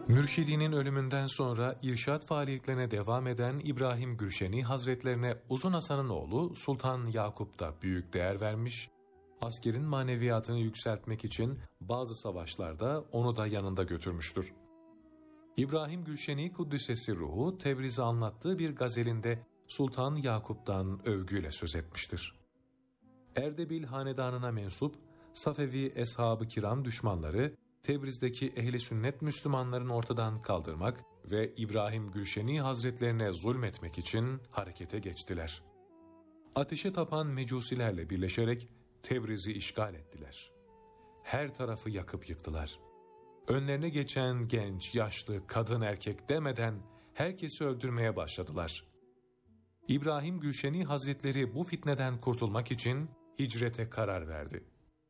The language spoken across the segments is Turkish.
Mürşidinin ölümünden sonra irşad faaliyetlerine devam eden İbrahim Gülşeni Hazretlerine Uzun Hasan'ın oğlu Sultan Yakup da büyük değer vermiş, askerin maneviyatını yükseltmek için bazı savaşlarda onu da yanında götürmüştür. İbrahim Gülşeni Kuddüs'esi ruhu Tebriz'i anlattığı bir gazelinde Sultan Yakup'tan övgüyle söz etmiştir. Erdebil hanedanına mensup Safevi Eshab-ı Kiram düşmanları Tebriz'deki ehli sünnet Müslümanların ortadan kaldırmak ve İbrahim Gülşeni Hazretlerine zulmetmek için harekete geçtiler. Ateşe tapan mecusilerle birleşerek Tebriz'i işgal ettiler. Her tarafı yakıp yıktılar. Önlerine geçen genç, yaşlı, kadın, erkek demeden herkesi öldürmeye başladılar. İbrahim Gülşeni Hazretleri bu fitneden kurtulmak için hicrete karar verdi.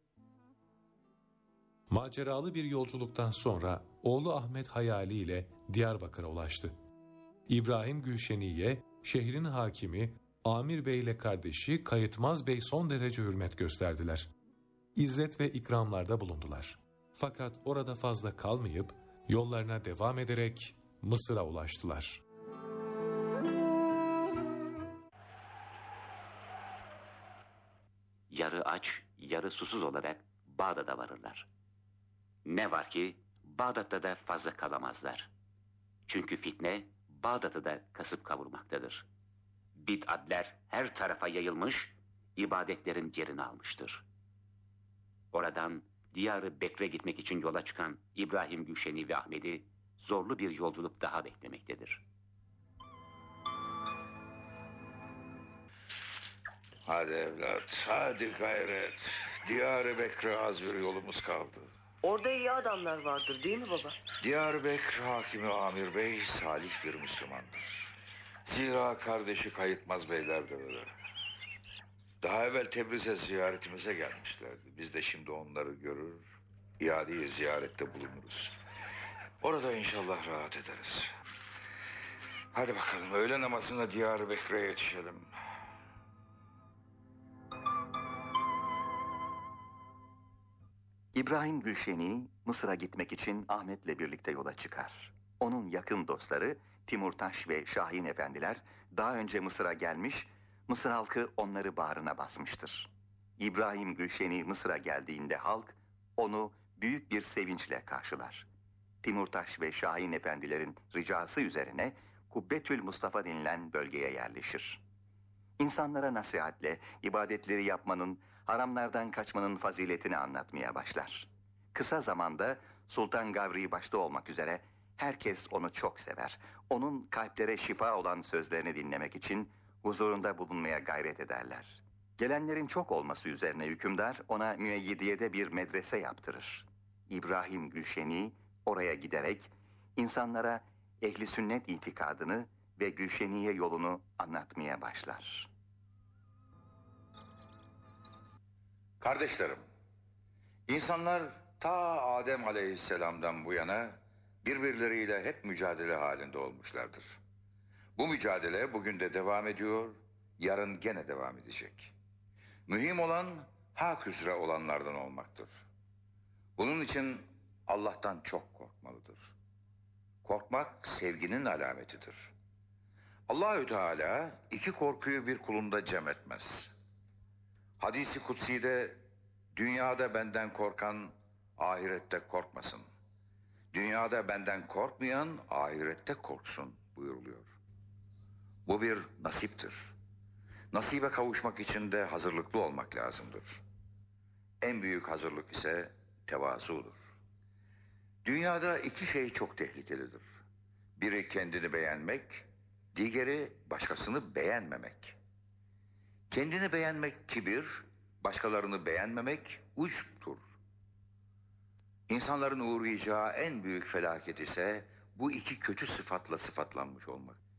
Maceralı bir yolculuktan sonra oğlu Ahmet Hayali ile Diyarbakır'a ulaştı. İbrahim Gülşeni'ye şehrin hakimi Amir Bey ile kardeşi Kayıtmaz Bey son derece hürmet gösterdiler. İzzet ve ikramlarda bulundular. Fakat orada fazla kalmayıp yollarına devam ederek Mısır'a ulaştılar. Yarı aç, yarı susuz olarak Bağdat'a varırlar. Ne var ki Bağdat'ta da fazla kalamazlar. Çünkü fitne Bağdat'ı da kasıp kavurmaktadır. Bid'atler her tarafa yayılmış, ibadetlerin yerini almıştır. Oradan Diyar-ı Bekre gitmek için yola çıkan İbrahim Gülşeni ve Ahmet'i zorlu bir yolculuk daha beklemektedir. Hadi evlat, hadi gayret. Diyar-ı Bekre az bir yolumuz kaldı. Orada iyi adamlar vardır değil mi baba? Diyar-ı Bekre hakimi Amir Bey salih bir Müslümandır. Zira kardeşi Kayıtmaz Beyler de öyle. Daha evvel Tebriz'e ziyaretimize gelmişlerdi. Biz de şimdi onları görür, iade-i ziyarette bulunuruz. Orada inşallah rahat ederiz. Hadi bakalım, öğle namazına Diyar-ı Bekre'ye yetişelim. İbrahim Gülşeni Mısır'a gitmek için Ahmet'le birlikte yola çıkar. Onun yakın dostları Timurtaş ve Şahin efendiler daha önce Mısır'a gelmiş, Mısır halkı onları bağrına basmıştır. İbrahim Gülşeni Mısır'a geldiğinde halk onu büyük bir sevinçle karşılar. Timurtaş ve Şahin efendilerin ricası üzerine Kubbetül Mustafa denilen bölgeye yerleşir. İnsanlara nasihatle ibadetleri yapmanın, haramlardan kaçmanın faziletini anlatmaya başlar. Kısa zamanda Sultan Gavri başta olmak üzere herkes onu çok sever. Onun kalplere şifa olan sözlerini dinlemek için huzurunda bulunmaya gayret ederler. Gelenlerin çok olması üzerine hükümdar ona Müeyyidiye'de bir medrese yaptırır. İbrahim Gülşeni oraya giderek insanlara ehli sünnet itikadını ve Gülşeniye yolunu anlatmaya başlar. Kardeşlerim, insanlar ta Adem Aleyhisselam'dan bu yana birbirleriyle hep mücadele halinde olmuşlardır. Bu mücadele bugün de devam ediyor, yarın gene devam edecek. Mühim olan hak üzere olanlardan olmaktır. Bunun için Allah'tan çok korkmalıdır. Korkmak sevginin alametidir. Allahü Teala iki korkuyu bir kulunda cem etmez. Hadis-i kutsi'de dünyada benden korkan ahirette korkmasın. Dünyada benden korkmayan ahirette korksun buyuruluyor. Bu bir nasiptir. Nasibe kavuşmak için de hazırlıklı olmak lazımdır. En büyük hazırlık ise tevazudur. Dünyada iki şey çok tehlikelidir. Biri kendini beğenmek, diğeri başkasını beğenmemek. Kendini beğenmek kibir, başkalarını beğenmemek uçtur. İnsanların uğrayacağı en büyük felaket ise bu iki kötü sıfatla sıfatlanmış olmak.